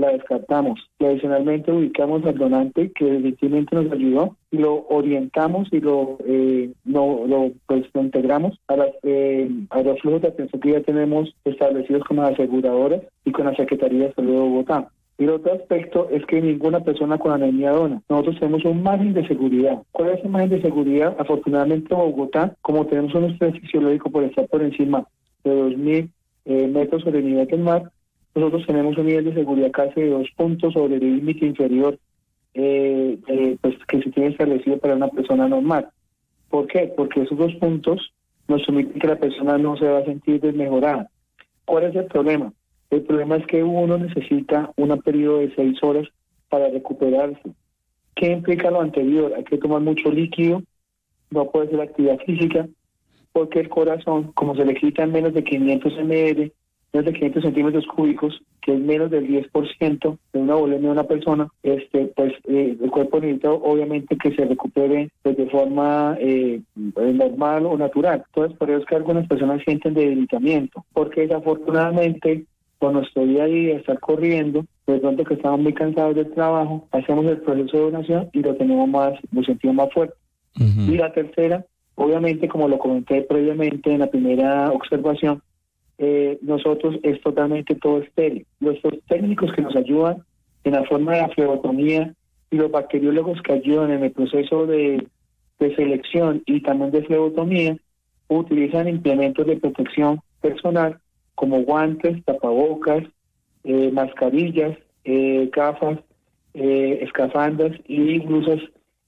la descartamos. Y adicionalmente ubicamos al donante que definitivamente nos ayudó y lo orientamos y lo integramos a los flujos de atención que ya tenemos establecidos con las aseguradoras y con la Secretaría de Salud de Bogotá. Y el otro aspecto es que ninguna persona con anemia dona. Nosotros tenemos un margen de seguridad. ¿Cuál es el margen de seguridad? Afortunadamente en Bogotá, como tenemos un estrés fisiológico por estar por encima de 2.000 metros sobre el nivel del mar, nosotros tenemos un nivel de seguridad casi de 2 puntos sobre el límite inferior pues que se tiene establecido para una persona normal. ¿Por qué? Porque esos 2 puntos nos permiten que la persona no se va a sentir desmejorada. ¿Cuál es el problema? El problema es que uno necesita un periodo de 6 horas para recuperarse. ¿Qué implica lo anterior? Hay que tomar mucho líquido, no puede hacer actividad física, porque el corazón, como se le quitan menos de 500 ml, menos de 500 centímetros cúbicos, que es menos del 10% de una volemia de una persona, el cuerpo necesita obviamente que se recupere de forma normal o natural. Entonces, por eso es que algunas personas sienten debilitamiento, porque desafortunadamente, con nuestro día a día, estar corriendo, de pronto que estamos muy cansados del trabajo, hacemos el proceso de donación y lo sentimos más fuerte. Uh-huh. Y la tercera, obviamente, como lo comenté previamente en la primera observación, nosotros es totalmente todo estéril. Los técnicos que nos ayudan en la forma de la flebotomía y los bacteriólogos que ayudan en el proceso de selección y también de flebotomía utilizan implementos de protección personal como guantes, tapabocas, mascarillas, gafas, escafandas y blusas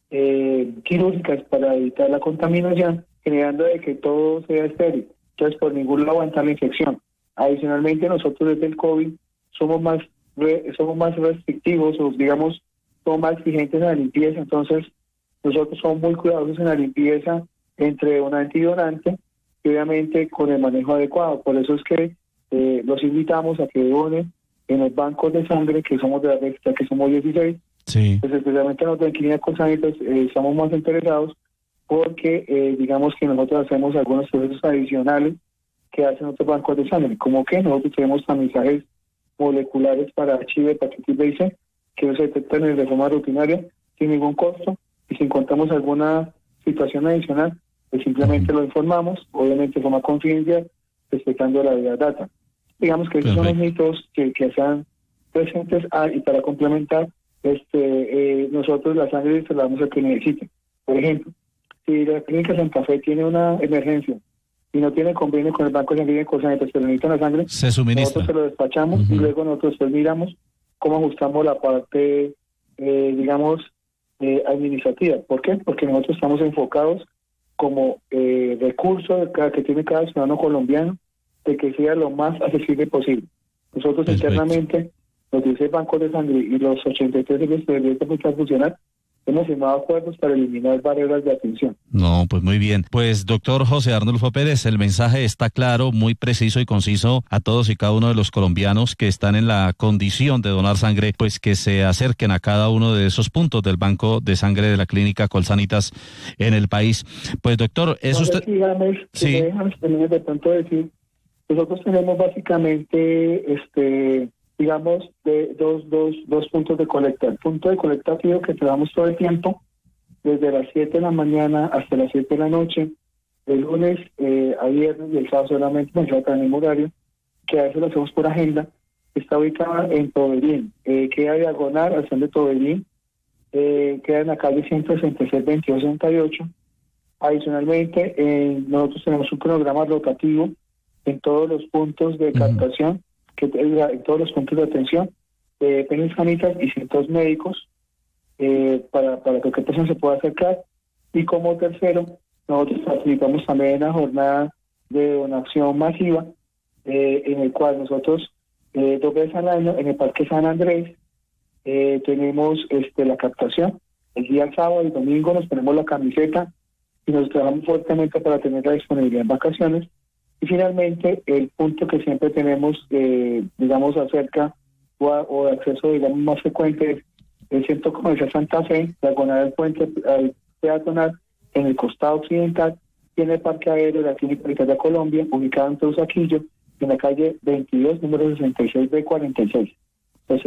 quirúrgicas para evitar la contaminación, generando de que todo sea estéril. Entonces, por ningún lado aguantar la infección. Adicionalmente, nosotros desde el COVID somos más restrictivos, o digamos, somos más exigentes en la limpieza. Entonces, nosotros somos muy cuidadosos en la limpieza entre donante y donante, y obviamente con el manejo adecuado. Por eso es que los invitamos a que donen en los bancos de sangre, que somos de la Recta, que somos 16. Sí. Pues especialmente nosotros en Clínica Colsanitas estamos más interesados porque digamos que nosotros hacemos algunos procesos adicionales que hacen otros bancos de sangre, como que nosotros tenemos tamizajes moleculares para HIV, hepatitis B y C, que se detectan de forma rutinaria sin ningún costo, y si encontramos alguna situación adicional, pues simplemente lo informamos, obviamente de forma confidencial, respetando la vida data. Digamos que esos son los mitos que están presentes y para complementar, nosotros la sangre se la damos al que necesite. Por ejemplo, si la Clínica Santa Fe tiene una emergencia y no tiene convenio con el Banco de Sangre de Colsanitas, pero necesita la sangre, se suministra. Nosotros se lo despachamos y luego nosotros pues miramos cómo ajustamos la parte, administrativa. ¿Por qué? Porque nosotros estamos enfocados como recurso que tiene cada ciudadano colombiano de que sea lo más accesible posible. Nosotros internamente, los 16 bancos de sangre y los 83 de funcional, hemos firmado acuerdos para eliminar barreras de atención. No, pues muy bien. Pues doctor José Arnulfo Pérez, el mensaje está claro, muy preciso y conciso a todos y cada uno de los colombianos que están en la condición de donar sangre, pues que se acerquen a cada uno de esos puntos del banco de sangre de la Clínica Colsanitas en el país. Pues doctor, ¿es usted? Sí. De pronto decir, nosotros tenemos básicamente de dos puntos de colecta. El punto de colecta activo que trabajamos todo el tiempo, desde las 7 de la mañana hasta las 7 de la noche, de lunes a viernes, y el sábado solamente nos falta el mismo horario, que a veces lo hacemos por agenda. Está ubicada en Toberín, queda diagonal al centro de Toberín, queda en la calle 166-2268. Adicionalmente, nosotros tenemos un cronograma rotativo en todos los puntos de captación, en todos los puntos de atención, penes sanitas y centros médicos, para que cualquier persona se pueda acercar. Y como tercero, nosotros participamos también en la jornada de donación masiva, en el cual nosotros 2 veces al año en el Parque San Andrés tenemos la captación. El día sábado y domingo nos ponemos la camiseta y nos trabajamos fuertemente para tener la disponibilidad en vacaciones. Y finalmente, el punto que siempre tenemos, acerca o de acceso, más frecuente es el Centro Comercial Santa Fe, diagonal del puente peatonal, en el costado occidental, y en el Parque Aéreo de la Clínica Militar de Colombia, ubicado en Teusaquillo, en la calle 22, número 66B46.